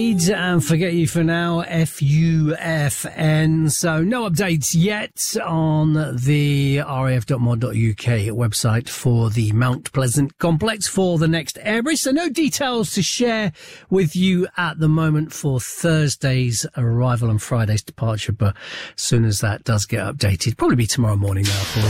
Fade and Forget You for Now, FUFN. So no updates yet on the raf.mod.uk website for the Mount Pleasant complex for the next airbase. So no details to share with you at the moment for Thursday's arrival and Friday's departure, but as soon as that does get updated, probably be tomorrow morning now for you.